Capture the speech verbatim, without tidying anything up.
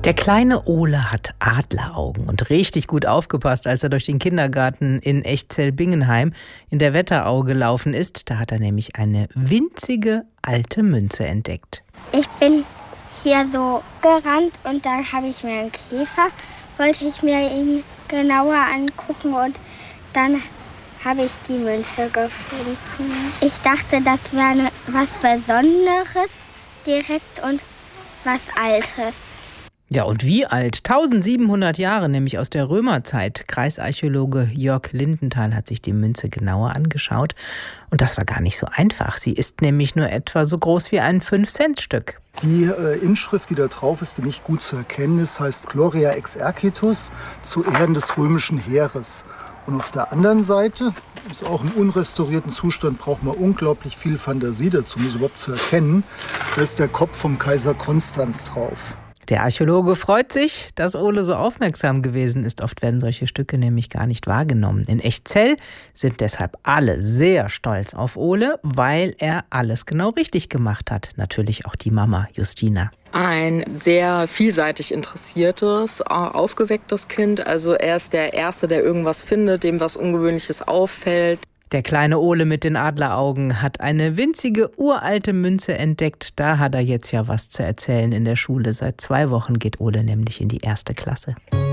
Der kleine Ole hat Adleraugen und richtig gut aufgepasst, als er durch den Kindergarten in Echzell-Bingenheim in der Wetterau gelaufen ist. Da hat er nämlich eine winzige alte Münze entdeckt. Ich bin hier so gerannt und da habe ich mir einen Käfer, wollte ich mir ihn genauer angucken und dann habe ich die Münze gefunden. Ich dachte, das wäre was Besonderes direkt und was Altes. Ja, und wie alt? tausendsiebenhundert Jahre, nämlich aus der Römerzeit. Kreisarchäologe Jörg Lindenthal hat sich die Münze genauer angeschaut. Und das war gar nicht so einfach. Sie ist nämlich nur etwa so groß wie ein fünf Cent Stück. Die äh, Inschrift, die da drauf ist, die nicht gut zu erkennen ist, heißt Gloria Exercitus, zu Ehren des römischen Heeres. Und auf der anderen Seite, ist auch im unrestaurierten Zustand, braucht man unglaublich viel Fantasie dazu, um es überhaupt zu erkennen. Da ist der Kopf vom Kaiser Konstanz drauf. Der Archäologe freut sich, dass Ole so aufmerksam gewesen ist. Oft werden solche Stücke nämlich gar nicht wahrgenommen. In Echzell sind deshalb alle sehr stolz auf Ole, weil er alles genau richtig gemacht hat. Natürlich auch die Mama Justina. Ein sehr vielseitig interessiertes, aufgewecktes Kind. Also er ist der Erste, der irgendwas findet, dem was Ungewöhnliches auffällt. Der kleine Ole mit den Adleraugen hat eine winzige, uralte Münze entdeckt. Da hat er jetzt ja was zu erzählen in der Schule. Seit zwei Wochen geht Ole nämlich in die erste Klasse.